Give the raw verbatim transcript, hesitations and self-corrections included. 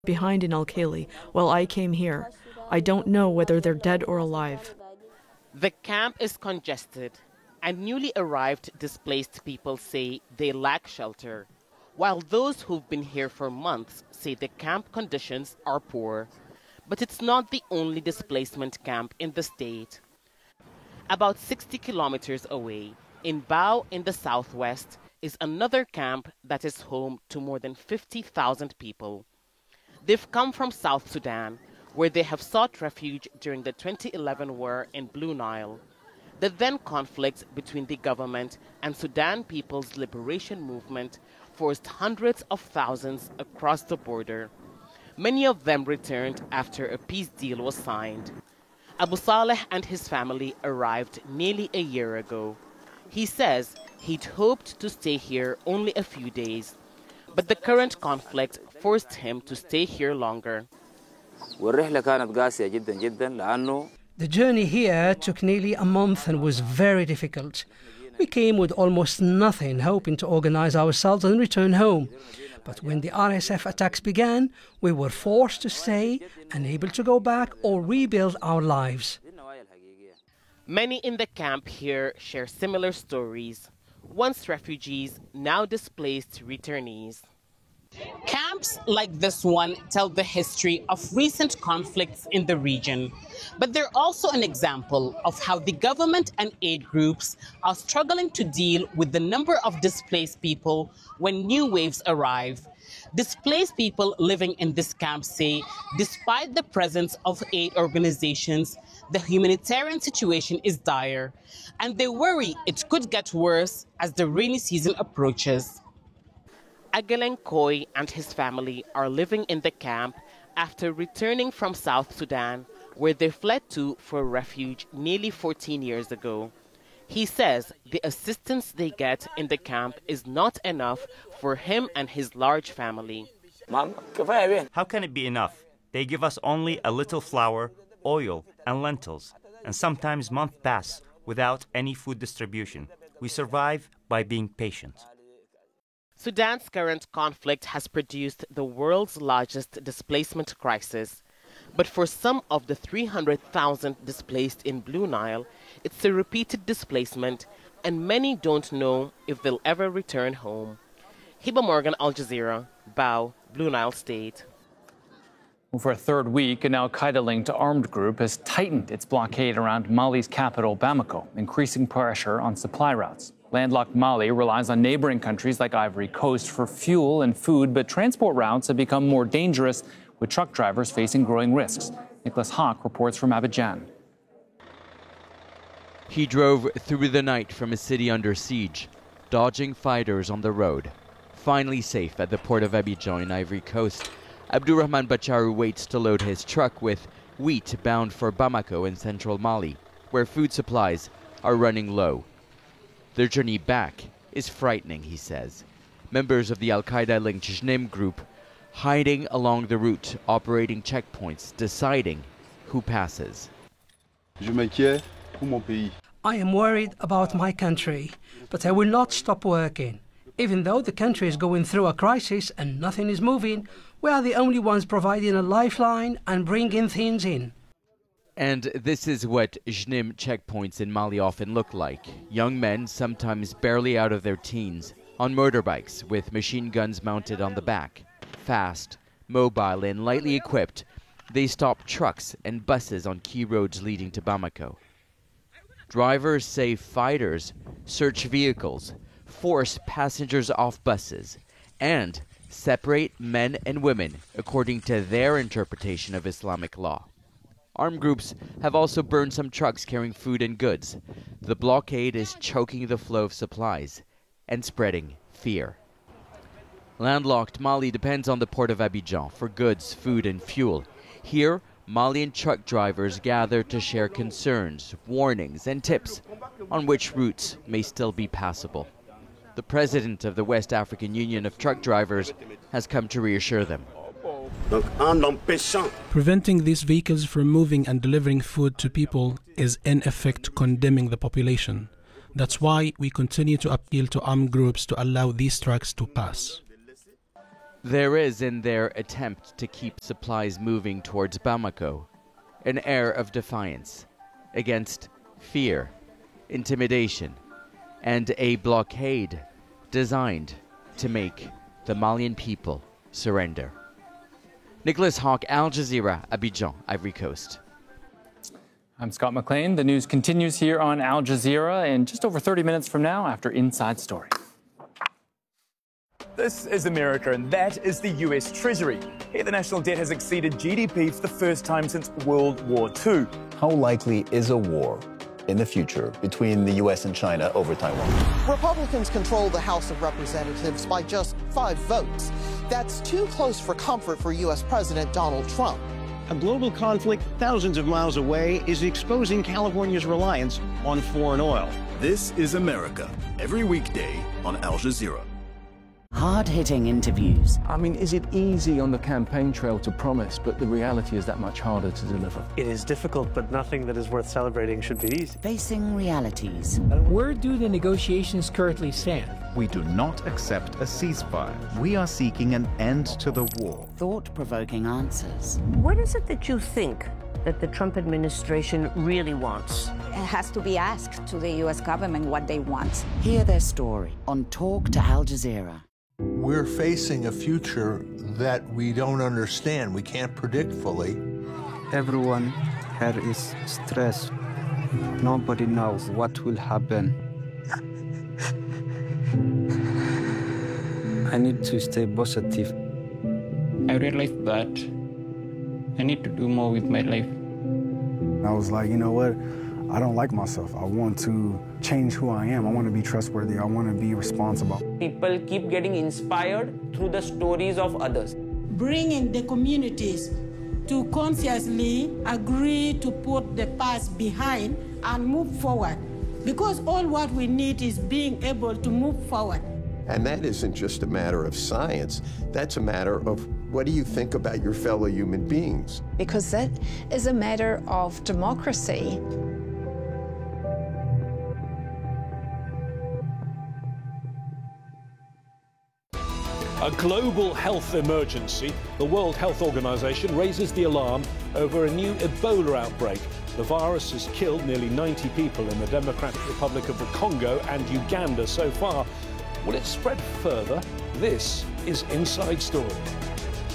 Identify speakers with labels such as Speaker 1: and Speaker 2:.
Speaker 1: behind in Al-Khali while I came here. I don't know whether they're dead or alive.
Speaker 2: The camp is congested, and newly arrived displaced people say they lack shelter, while those who've been here for months say the camp conditions are poor. But it's not the only displacement camp in the state. About sixty kilometers away, in Bau in the southwest, is another camp that is home to more than fifty thousand people. They've come from South Sudan, where they have sought refuge during the twenty eleven war in Blue Nile. The then conflict between the government and Sudan People's Liberation Movement forced hundreds of thousands across the border. Many of them returned after a peace deal was signed. Abu Saleh and his family arrived nearly a year ago. He says he'd hoped to stay here only a few days, but the current conflict forced him to stay here longer.
Speaker 3: The journey here took nearly a month and was very difficult. We came with almost nothing, hoping to organize ourselves and return home. But when the R S F attacks began, we were forced to stay, unable to go back or rebuild our lives.
Speaker 2: Many in the camp here share similar stories. Once refugees, now displaced returnees. Camps like this one tell the history of recent conflicts in the region, but they're also an example of how the government and aid groups are struggling to deal with the number of displaced people when new waves arrive. Displaced people living in this camp say, despite the presence of aid organizations, the humanitarian situation is dire, and they worry it could get worse as the rainy season approaches. Ageleng Koi and his family are living in the camp after returning from South Sudan, where they fled to for refuge nearly fourteen years ago. He says the assistance they get in the camp is not enough for him and his large family.
Speaker 4: How can it be enough? They give us only a little flour, oil, and lentils, and sometimes months pass without any food distribution. We survive by being patient.
Speaker 2: Sudan's current conflict has produced the world's largest displacement crisis. But for some of the three hundred thousand displaced in Blue Nile, it's a repeated displacement, and many don't know if they'll ever return home. Hiba Morgan, Al Jazeera, Bau, Blue Nile State.
Speaker 5: For a third week, an al-Qaeda-linked armed group has tightened its blockade around Mali's capital, Bamako, increasing pressure on supply routes. Landlocked Mali relies on neighboring countries like Ivory Coast for fuel and food, but transport routes have become more dangerous, with truck drivers facing growing risks. Nicholas Hawk reports from Abidjan.
Speaker 6: He drove through the night from a city under siege, dodging fighters on the road. Finally safe at the port of Abidjan in Ivory Coast, Abdurrahman Bacharu waits to load his truck with wheat bound for Bamako in central Mali, where food supplies are running low. Their journey back is frightening, he says. Members of the al-Qaeda-linked Jnim group hiding along the route, operating checkpoints, deciding who passes.
Speaker 3: I am worried about my country, but I will not stop working. Even though the country is going through a crisis and nothing is moving, we are the only ones providing a lifeline and bringing things in.
Speaker 6: And this is what Jnim checkpoints in Mali often look like. Young men, sometimes barely out of their teens, on motorbikes with machine guns mounted on the back. Fast, mobile, and lightly equipped, they stop trucks and buses on key roads leading to Bamako. Drivers say fighters search vehicles, force passengers off buses, and separate men and women according to their interpretation of Islamic law. Armed groups have also burned some trucks carrying food and goods. The blockade is choking the flow of supplies and spreading fear. Landlocked Mali depends on the port of Abidjan for goods, food, and fuel. Here, Malian truck drivers gather to share concerns, warnings, and tips on which routes may still be passable. The president of the West African Union of Truck Drivers has come to reassure them.
Speaker 7: Preventing these vehicles from moving and delivering food to people is in effect condemning the population. That's why we continue to appeal to armed groups to allow these trucks to pass.
Speaker 6: There is in their attempt to keep supplies moving towards Bamako an air of defiance against fear, intimidation, and a blockade designed to make the Malian people surrender. Nicholas Hawk, Al Jazeera, Abidjan, Ivory Coast.
Speaker 5: I'm Scott McLean. The news continues here on Al Jazeera in just over thirty minutes from now after Inside Story.
Speaker 8: This is America, and that is the U S Treasury. Here, the national debt has exceeded G D P for the first time since World War Two.
Speaker 9: How likely is a war in the future between the U S and China over Taiwan?
Speaker 10: Republicans control the House of Representatives by just five votes. That's too close for comfort for U S President Donald Trump.
Speaker 11: A global conflict thousands of miles away is exposing California's reliance on foreign oil.
Speaker 12: This is America, every weekday on Al Jazeera.
Speaker 13: Hard-hitting interviews.
Speaker 14: I mean, is it easy on the campaign trail to promise, but the reality is that much harder to deliver?
Speaker 15: It is difficult, but nothing that is worth celebrating should be easy.
Speaker 13: Facing realities.
Speaker 16: Where do the negotiations currently stand?
Speaker 17: We do not accept a ceasefire. We are seeking an end to the war.
Speaker 13: Thought-provoking answers.
Speaker 18: What is it that you think that the Trump administration really wants?
Speaker 19: It has to be asked to the U S government what they want.
Speaker 13: Hear their story on Talk to Al Jazeera.
Speaker 20: We're facing a future that we don't understand, we can't predict fully.
Speaker 21: Everyone here is stressed. Nobody knows what will happen. I need to stay positive.
Speaker 22: I realized that I need to do more with my life.
Speaker 23: I was like, you know what? I don't like myself. I want to change who I am. I want to be trustworthy. I want to be responsible.
Speaker 24: People keep getting inspired through the stories of others.
Speaker 25: Bringing the communities to consciously agree to put the past behind and move forward. Because all what we need is being able to move forward.
Speaker 26: And that isn't just a matter of science. That's a matter of what do you think about your fellow human beings?
Speaker 27: Because that is a matter of democracy.
Speaker 28: A global health emergency. The World Health Organization raises the alarm over a new Ebola outbreak. The virus has killed nearly ninety people in the Democratic Republic of the Congo and Uganda so far. Will it spread further? This is Inside Story.